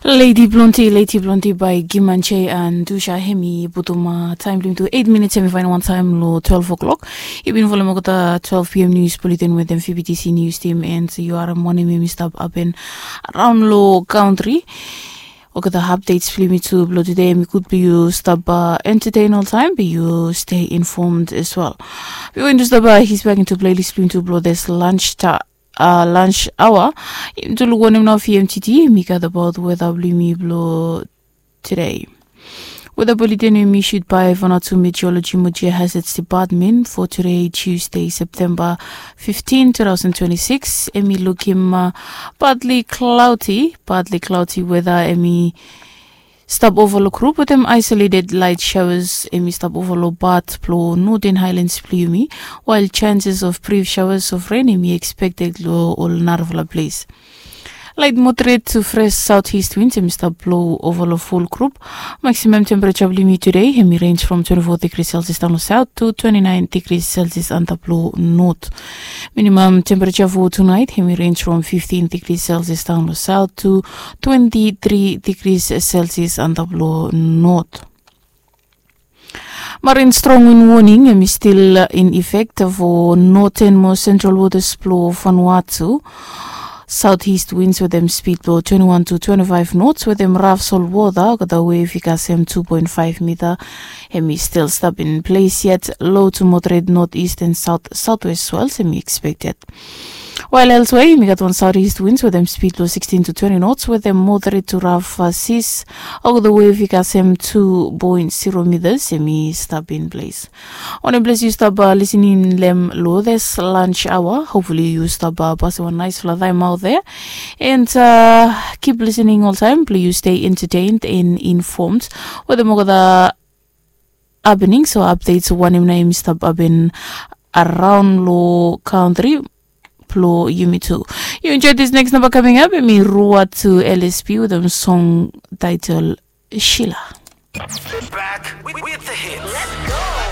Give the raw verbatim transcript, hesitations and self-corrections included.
Lady Blondie, Lady Blondie by Gimanche and Dusha Hemi Butuma. Time limit to eight minutes semi-final one time low twelve o'clock. You've been following the twelve p m news bulletin with them F B T C news team and you are morning me stop up in around low country. Okay, the updates for me to blow today. Me could be you stop uh, entertain all time, but you stay informed as well. We're going to stop uh, he's back into playlist to blow this lunch ta- uh, lunch hour. To look on him now for M T T. Me got about weather me blow today. Weather bulletin we issued by Vanuatu Meteorology Mujia Hazards Department for today, Tuesday, September fifteenth, twenty twenty-six. Emi looking uh, partly cloudy, partly cloudy weather. Emi stop overlook group with them isolated light showers. Emi stop overlook Bath, Plo, Northern Highlands, Plumi, while chances of brief showers of rain emi expected low all Narvala place. Light moderate to fresh southeast winds, emi stop blow over the full group. Maximum temperature limit today, emi range from twenty-four degrees Celsius down south to twenty-nine degrees Celsius under blow north. Minimum temperature for tonight, emi range from fifteen degrees Celsius down south to twenty-three degrees Celsius under blow north. Marine strong wind warning emi still in effect for northernmost central waters blow Vanuatu. Southeast winds with them speed blow twenty-one to twenty-five knots with them rough salt water. The wave M two point five meter. Hemi still stop in place yet. Low to moderate northeast and south southwest swells semi expected. While elsewhere, we got one southeast winds with them speed blow sixteen to twenty knots with them moderate to rough uh, seas. Over the wave M two point zero meters semi stop in place. On a place you stop uh, listening them low this lunch hour. Hopefully you stop uh, passing one nice flat time out there and uh, keep listening all time. Please you stay entertained and informed with the more the happenings or updates. One name stop up in around low country. Plo Yumi too. You enjoyed this next number coming up. Me Rua to L S P with a song titled Sheila. Back with, with the hits. Let's go.